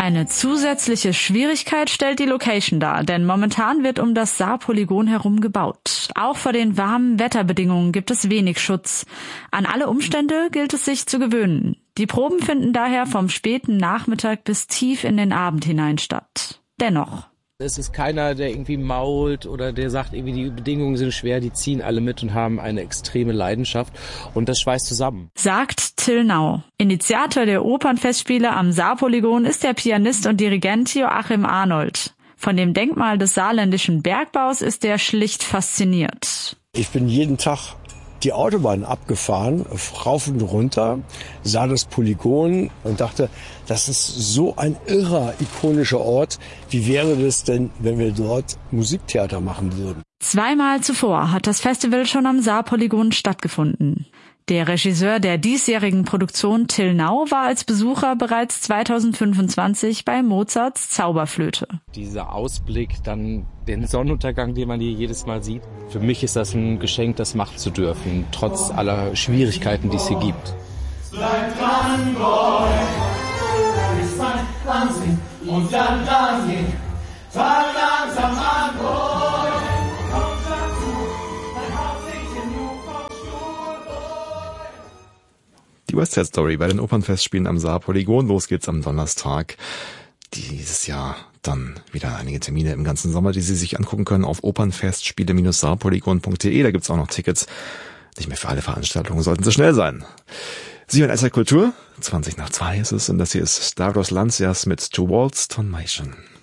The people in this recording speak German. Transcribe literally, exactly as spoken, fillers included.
Eine zusätzliche Schwierigkeit stellt die Location dar, denn momentan wird um das Saarpolygon herum gebaut. Auch vor den warmen Wetterbedingungen gibt es wenig Schutz. An alle Umstände gilt es sich zu gewöhnen. Die Proben finden daher vom späten Nachmittag bis tief in den Abend hinein statt. Dennoch. Es ist keiner, der irgendwie mault oder der sagt, irgendwie die Bedingungen sind schwer, die ziehen alle mit und haben eine extreme Leidenschaft und das schweißt zusammen. Sagt Till Nau. Initiator der Opernfestspiele am Saarpolygon ist der Pianist und Dirigent Joachim Arnold. Von dem Denkmal des saarländischen Bergbaus ist er schlicht fasziniert. Ich bin jeden Tag die Autobahn abgefahren, rauf und runter, sah das Polygon und dachte, das ist so ein irrer, ikonischer Ort. Wie wäre das denn, wenn wir dort Musiktheater machen würden? Zweimal zuvor hat das Festival schon am Saarpolygon stattgefunden. Der Regisseur der diesjährigen Produktion Till Nau war als Besucher bereits zweitausendfünfundzwanzig bei Mozarts Zauberflöte. Dieser Ausblick, dann den Sonnenuntergang, den man hier jedes Mal sieht. Für mich ist das ein Geschenk, das machen zu dürfen, trotz aller Schwierigkeiten, die es hier gibt. Bleib dran, Boy, bis man langsam und dann langsam, fahr langsam an, Boy, komm dazu, dein Hauptsächchen nur vom Stuhl, Boy. Die West Side Story bei den Opernfestspielen am Saarpolygon. Los geht's am Donnerstag. Dieses Jahr dann wieder einige Termine im ganzen Sommer, die Sie sich angucken können auf opernfestspiele Bindestrich saarpolygon punkt de. Da gibt's auch noch Tickets. Nicht mehr für alle Veranstaltungen, sollten Sie schnell sein. Sie hören S R Kultur. zwanzig nach zwei ist es und das hier ist Stavros Lantsias mit To Waltz Tonation.